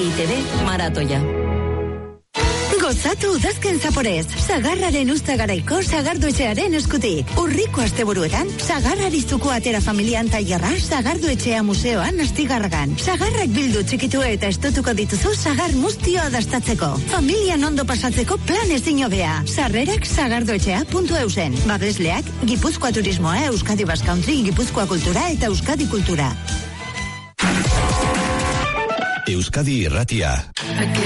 EITB maratoia. Gozatu udazken zaporez, Sagarraren Uztagaraiko Sagardoetxearen eskutik. Urriko asteburuetan, Sagarrari zuko atera familian tailerra Sagardoetxea museoan Astigarragan. Sagarrak bildu txikitu eta estotuko dituzu Sagar muztioa dastatzeko. Familian ondo pasatzeko plan ezin hobea. Sarrerak sagardoetxea.eusen. Babesleak, Gipuzkoa Turismoa, Euskadi Basque Country, Gipuzkoa Kultura eta Euskadi Kultura. Euskadi Irratia.